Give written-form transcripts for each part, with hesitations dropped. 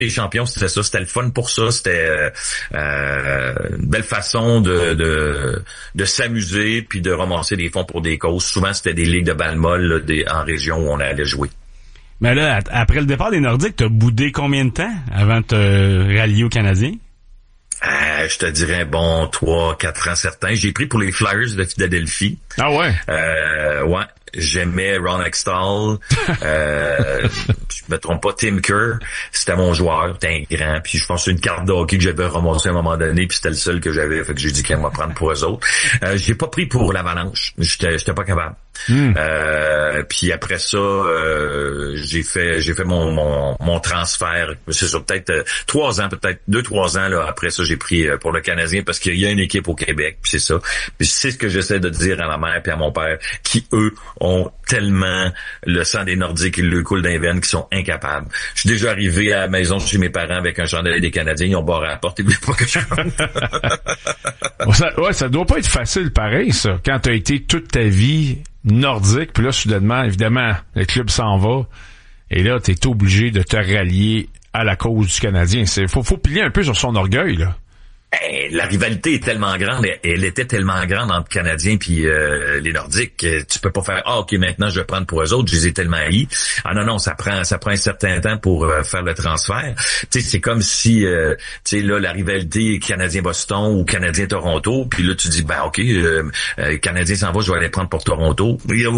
des champions, c'était ça, c'était le fun pour ça, c'était une belle façon de s'amuser puis de ramasser des fonds pour des causes. Souvent, c'était des ligues de balle molle là, en région où on allait jouer. Mais là, après le départ des Nordiques, t'as boudé combien de temps avant de te rallier aux Canadiens? Je te dirais, 3-4 ans certains. J'ai pris pour les Flyers de Philadelphie. Ah ouais? Ouais. J'aimais Ron Extall. Je me trompe pas, Tim Kerr. C'était mon joueur. C'était un grand. Puis je pense que c'est une carte de hockey que j'avais ramassée à un moment donné. Puis c'était le seul que j'avais. Fait que j'ai dit qu'il va prendre pour eux autres. J'ai pas pris pour l'Avalanche. J'étais pas capable. Puis après ça, j'ai fait mon transfert. C'est ça, peut-être 3 ans, peut-être 2-3 ans là. Après ça, j'ai pris pour le Canadien parce qu'il y a une équipe au Québec. Puis c'est ça. Puis c'est ce que j'essaie de dire à ma mère puis à mon père, qui eux ont tellement le sang des Nordiques, ils le coulent dans les veines, qui sont incapables. Je suis déjà arrivé à la maison chez mes parents avec un chandail des Canadiens, ils ont barré à la porte, ils voulaient pas que je rentre. Ça doit pas être facile pareil, ça, quand t'as été toute ta vie nordique, puis là, soudainement, évidemment, le club s'en va, et là, t'es obligé de te rallier à la cause du Canadien. Faut plier un peu sur son orgueil, là. La rivalité est tellement grande, elle était tellement grande entre Canadiens puis les Nordiques, tu peux pas faire OK, maintenant je vais prendre pour eux autres, je les ai tellement haïs. Ah non, ça prend un certain temps pour faire le transfert. Tu sais, c'est comme si tu sais là la rivalité Canadien-Boston ou Canadien-Toronto, puis là tu dis OK, Canadien s'en va, je vais aller prendre pour Toronto.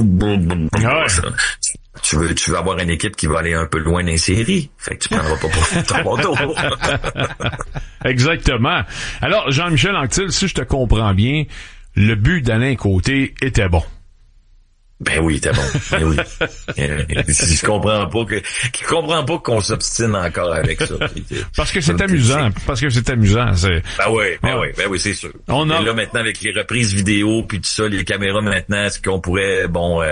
Tu veux avoir une équipe qui va aller un peu loin dans les séries. Fait que tu prendras pas pour Toronto. Exactement. Alors, Jean-Michel Anctil, si je te comprends bien, le but d'Alain Côté était bon. Ben oui, c'était bon. Ben oui. Je comprends pas qu'on s'obstine encore avec ça. Parce que c'est amusant. Ben oui, c'est sûr. Et là, maintenant, avec les reprises vidéo puis tout ça, les caméras maintenant, est-ce qu'on pourrait,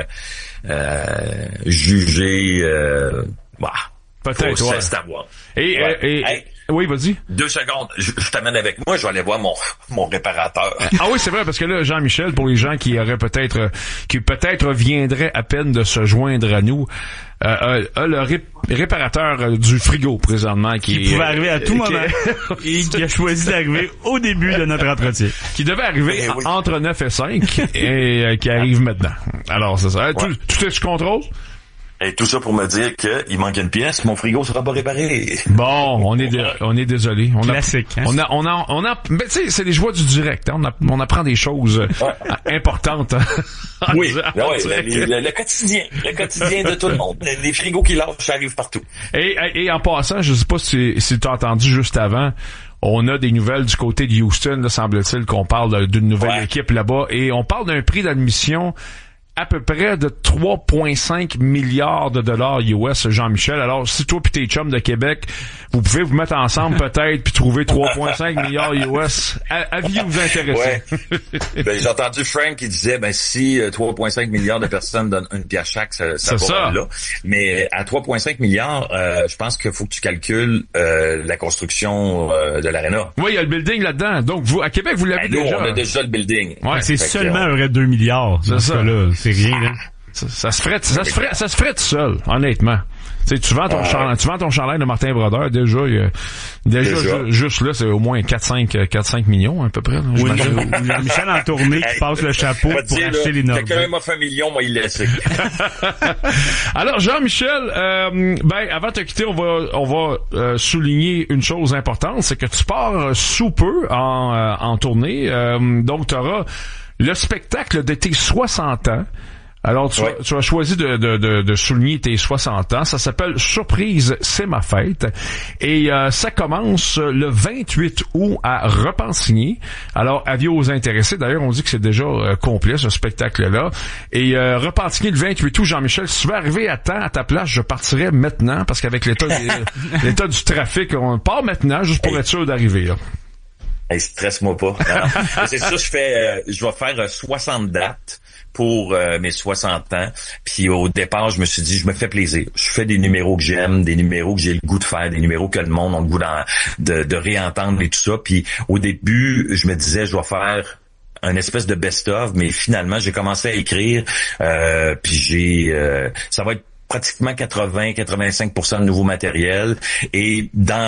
juger, peut-être, ouais. C'est à voir. Oui, vas-y. 2 secondes. Je t'amène avec moi. Je vais aller voir mon réparateur. Ah oui, c'est vrai, parce que là, Jean-Michel, pour les gens qui peut-être viendraient à peine de se joindre à nous, le réparateur du frigo, présentement, qui pouvait arriver à tout moment. Et qui a choisi d'arriver au début de notre entretien. Qui devait arriver entre 9 et 5 et qui arrive maintenant. Alors, c'est ça. Tout est sous contrôle? Et tout ça pour me dire qu'il manque une pièce, mon frigo sera pas réparé. Bon, on est désolé. Classique, hein? Mais tu sais, c'est les joies du direct, hein? On apprend des choses importantes. Oui, le quotidien de tout le monde. Les frigos qui lâchent, ça arrive partout. Et en passant, je sais pas si tu as entendu juste avant, on a des nouvelles du côté de Houston, là, semble-t-il qu'on parle d'une nouvelle équipe là-bas, et on parle d'un prix d'admission à peu près de 3,5 milliards de dollars US, Jean-Michel. Alors, si toi pis tes chums de Québec, vous pouvez vous mettre ensemble peut-être puis trouver 3,5 milliards US, aviez-vous intéressé? Ouais. J'ai entendu Frank qui disait, si 3,5 milliards de personnes donnent une pièce chaque, ça va là. Mais à 3,5 milliards, je pense qu'il faut que tu calcules la construction de l'aréna. Oui, il y a le building là-dedans. Donc, vous, à Québec, vous l'avez déjà. On a déjà le building. Ouais, c'est seulement un vrai 2 milliards. C'est ça. Là. C'est rien, là. Ça se ferait tout seul, honnêtement. Tu sais, tu vends ton chandail de Martin Brodeur, déjà juste là, c'est au moins 4-5 millions, à peu près. Là, ou Jean-Michel en tournée qui passe le chapeau pour acheter les Nordiques. Quelqu'un m'a fait 1 million, moi, il laisse. Alors, Jean-Michel, avant de te quitter, on va souligner une chose importante, c'est que tu pars sous peu en tournée. Donc, tu auras le spectacle de tes 60 ans. Alors, tu as choisi de souligner tes 60 ans. Ça s'appelle Surprise, c'est ma fête. Et ça commence le 28 août à Repentigny. Alors, avis aux intéressés. D'ailleurs, on dit que c'est déjà complet, ce spectacle-là. Et Repentigny, le 28 août, Jean-Michel, si tu veux arriver à temps à ta place, je partirais maintenant, parce qu'avec l'état du trafic, on part maintenant, juste pour être sûr d'arriver, là. Hey, stresse-moi pas. C'est ça, je vais faire 60 dates pour mes 60 ans. Puis au départ, je me suis dit, je me fais plaisir. Je fais des numéros que j'aime, des numéros que j'ai le goût de faire, des numéros que le monde a le goût de réentendre et tout ça. Puis au début, je me disais, je vais faire un espèce de best-of, mais finalement, j'ai commencé à écrire. Puis ça va être pratiquement 80-85% de nouveau matériel. Et dans